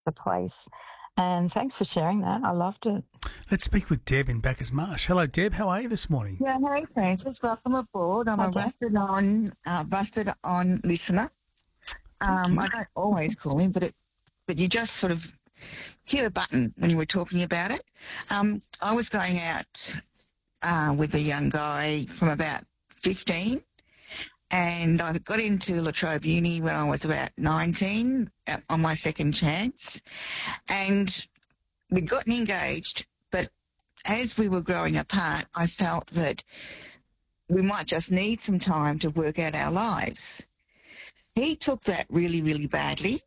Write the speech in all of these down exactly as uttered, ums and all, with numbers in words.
the place. And thanks for sharing that. I loved it. Let's speak with Deb in Bacchus Marsh. Hello, Deb. How are you this morning? Yeah, hey Francis, welcome aboard. I'm Hi, a Deb. rusted on, uh, busted on listener. Um, I don't always call in, but it, but you just sort of hit a button when you were talking about it. Um, I was going out uh, with a young guy from about fifteen, and I got into La Trobe Uni when I was about nineteen uh, on my second chance, and we'd gotten engaged, but as we were growing apart, I felt that we might just need some time to work out our lives. He took that really, really badly.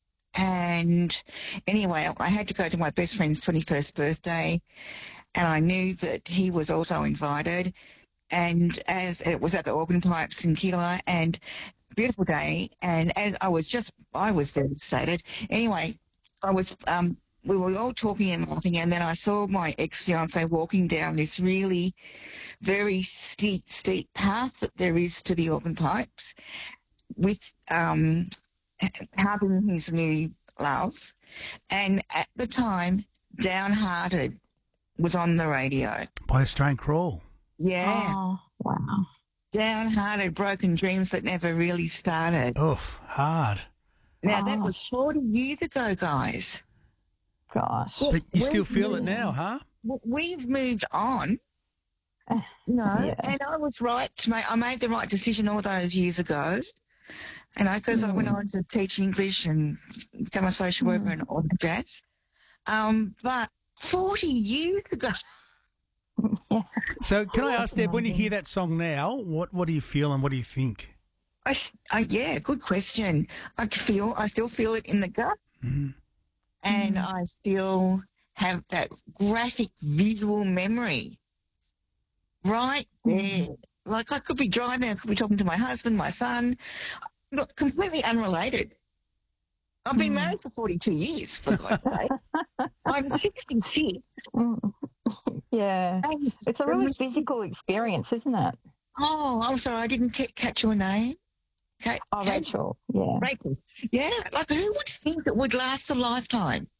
And anyway, I had to go to my best friend's twenty-first birthday, and I knew that he was also invited. And as it was at the Organ Pipes in Keilor, and beautiful day, and as I was just, I was devastated. Anyway, I was, um, we were all talking and laughing, and then I saw my ex-fiance walking down this really very steep, steep path that there is to the Organ Pipes with um, hugging his new love. And at the time, Downhearted was on the radio. By Australian Crawl. Yeah. Oh, wow. Downhearted, broken dreams that never really started. Oof, hard. Now, that Oh. was forty years ago, guys. Gosh. But you still We've feel it moved- now, huh? We've moved on. No, Yeah. and I was right to make, I made the right decision all those years ago. And I, because I went on to teach English and become a social worker and all the jazz. Um, but forty years ago, Yeah. So can I ask, Deb, when you hear that song now, what, what do you feel and what do you think? I, s- I- yeah, good question. I feel, I still feel it in the gut. Mm. And I still have that graphic visual memory right there. Like I could be driving, I could be talking to my husband, my son, look, completely unrelated. I've been Mm. married for forty-two years, for God's sake. I'm sixty-six. Mm. Yeah. And It's a the really mis- physical experience, isn't it? Oh, I'm sorry, I didn't ca- catch your name. Ca- Oh, Ca- Rachel. Yeah. Rachel. Yeah, like who would think it would last a lifetime?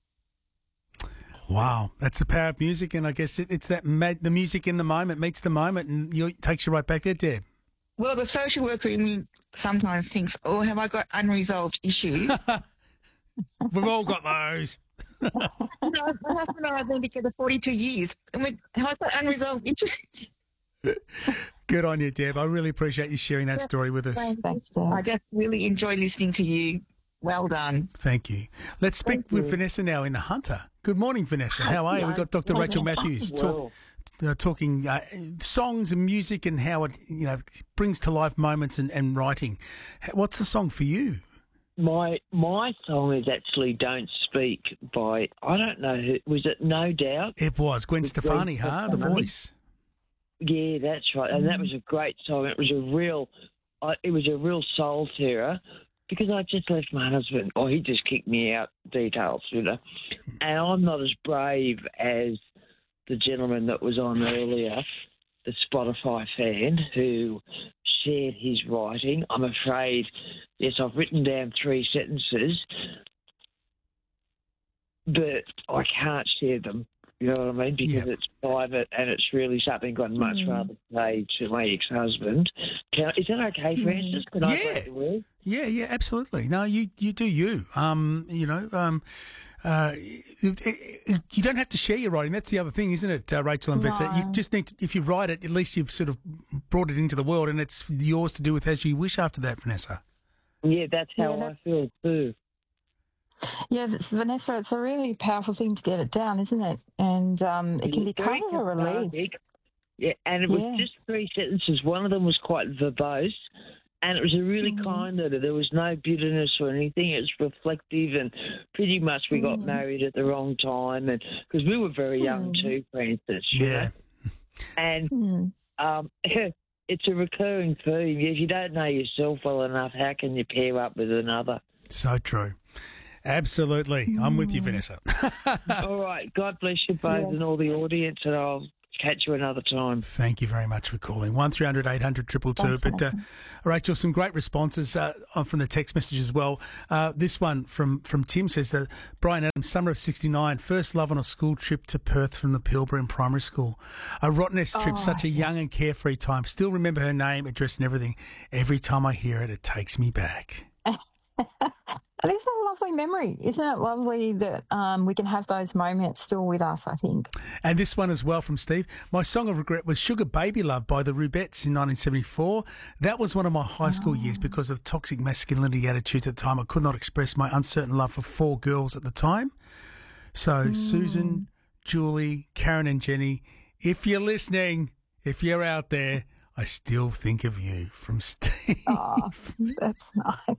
Wow, that's the power of music, and I guess it, it's that ma- the music in the moment meets the moment, and you, it takes you right back there, Deb. Well, the social worker in me sometimes thinks, oh, have I got unresolved issues? We've all got those. You know, my husband and I have been together forty-two years, and we have I got unresolved issues? Good on you, Deb. I really appreciate you sharing that story with us. Thanks, Deb. I just really enjoy listening to you. Well done. Thank you. Let's speak Thank with you. Vanessa now in the Hunter. Good morning, Vanessa. How are you? We've got Doctor Rachel Matthews talk, uh, talking uh, songs and music and how it you know brings to life moments and, and writing. What's the song for you? My my song is actually "Don't Speak" by I don't know who was it. No Doubt. It was Gwen With Stefani, Gwen huh? The Stefani. voice. Yeah, that's right, and that was a great song. It was a real, uh, it was a real soul tearer because I just left my husband, or he just kicked me out. Details, you know, and I'm not as brave as the gentleman that was on earlier, the Spotify fan who shared his writing. I'm afraid, yes, I've written down three sentences, but I can't share them. You know what I mean? Because Yeah. it's private and it's really something I'd much rather say to my ex-husband. Can, is that okay, Francis? Can I Yeah. break the word? Yeah, yeah, absolutely. No, you you do you. Um, you know, um, uh, it, it, you don't have to share your writing. That's the other thing, isn't it, uh, Rachel and Vanessa? You No. just need to, if you write it, at least you've sort of brought it into the world, and it's yours to do with as you wish after that, Vanessa. Yeah, that's how Yeah, I that's- feel too. Yeah, it's, Vanessa, it's a really powerful thing to get it down, isn't it? And um, it can be It's very kind of a release. cathartic. Yeah, and it was Yeah. just three sentences. One of them was quite verbose, and it was a really Mm. kind letter. There was no bitterness or anything. It was reflective, and pretty much we got Mm. married at the wrong time, and because we were very young Mm. too, Francis. You Yeah. know? And Mm. um, it's a recurring theme. If you don't know yourself well enough, how can you pair up with another? So true. Absolutely. I'm with you, Vanessa. All right. God bless you both Yes. and all the audience, and I'll catch you another time. Thank you very much for calling. one three hundred eight hundred two two two. But, uh, Rachel, some great responses uh, from the text message as well. Uh, this one from, from Tim says that Brian Adams, summer of sixty-nine, first love on a school trip to Perth from the Pilbara Primary School. A Rottnest trip, oh, such a young and carefree time. Still remember her name, address and everything. Every time I hear it, it takes me back. It is a lovely memory. Isn't it lovely that um, we can have those moments still with us, I think. And this one as well from Steve. My song of regret was Sugar Baby Love by the Rubettes in nineteen seventy-four. That was one of my high school oh. years because of toxic masculinity attitudes at the time. I could not express my uncertain love for four girls at the time. So mm. Susan, Julie, Karen and Jenny, if you're listening, if you're out there, I still think of you, from Steve. Oh, that's nice.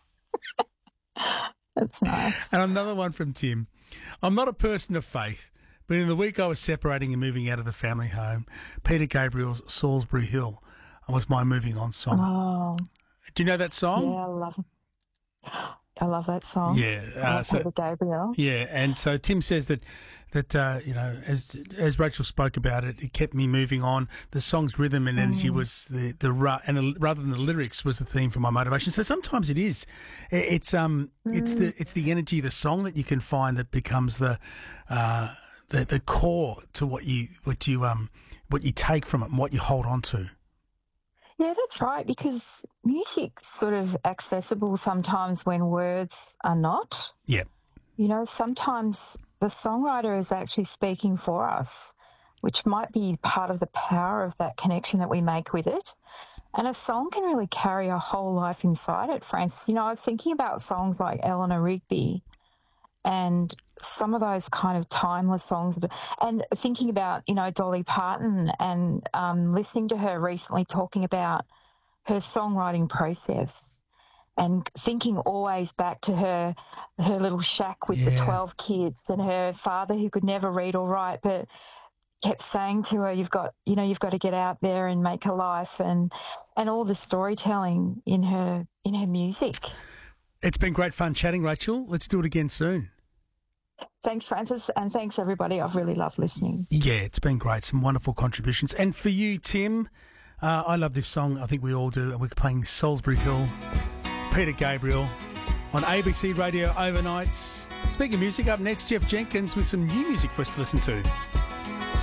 That's nice. And another one from Tim. I'm not a person of faith, but in the week I was separating and moving out of the family home, Peter Gabriel's Salisbury Hill was my moving on song. Oh. Do you know that song? Yeah, I love it. I love that song. Yeah. Uh, so, Peter Gabriel. Yeah, and so Tim says that, that uh, you know, as as Rachel spoke about it, it kept me moving on. The song's rhythm and energy mm. was the, the and the, rather than the lyrics was the theme for my motivation. So sometimes it is. It's um mm. it's the it's the energy of the song that you can find that becomes the uh the, the core to what you what you um what you take from it and what you hold on to. Yeah, that's right, because music's sort of accessible sometimes when words are not. Yeah. You know, sometimes the songwriter is actually speaking for us, which might be part of the power of that connection that we make with it. And a song can really carry a whole life inside it, Francis. You know, I was thinking about songs like Eleanor Rigby and some of those kind of timeless songs, and thinking about, you know, Dolly Parton and um, listening to her recently talking about her songwriting process and thinking always back to her her little shack with yeah. the twelve kids and her father who could never read or write but kept saying to her, you've got, you know, you've got to get out there and make a life, and and all the storytelling in her in her music. It's been great fun chatting, Rachel. Let's do it again soon. Thanks, Francis, and thanks, everybody. I've really loved listening. Yeah, it's been great. Some wonderful contributions. And for you, Tim, uh, I love this song. I think we all do. We're playing Salisbury Hill, Peter Gabriel, on A B C Radio Overnights. Speaking of music, up next, Jeff Jenkins with some new music for us to listen to.